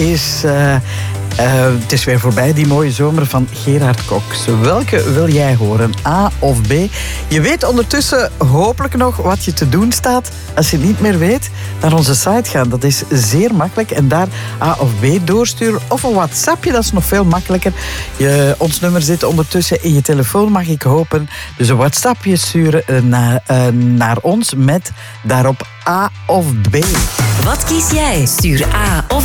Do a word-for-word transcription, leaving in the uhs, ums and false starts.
is... Uh, Uh, het is weer voorbij, die mooie zomer van Gerard Cox. Welke wil jij horen, A of B? Je weet ondertussen hopelijk nog wat je te doen staat. Als je het niet meer weet, naar onze site gaan. Dat is zeer makkelijk. En daar A of B doorsturen. Of een WhatsAppje, dat is nog veel makkelijker. Je, ons nummer zit ondertussen in je telefoon, mag ik hopen. Dus een WhatsAppje sturen naar, uh, naar ons met daarop A of B. Wat kies jij? Stuur A of